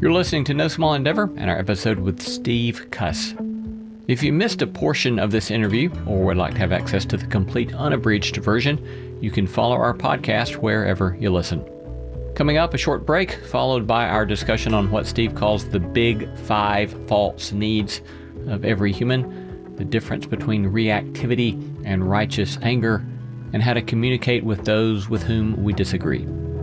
You're listening to No Small Endeavor and our episode with Steve Cuss. If you missed a portion of this interview or would like to have access to the complete unabridged version, you can follow our podcast wherever you listen. Coming up, a short break, followed by our discussion on what Steve calls the big 5 false needs of every human, the difference between reactivity and righteous anger, and how to communicate with those with whom we disagree.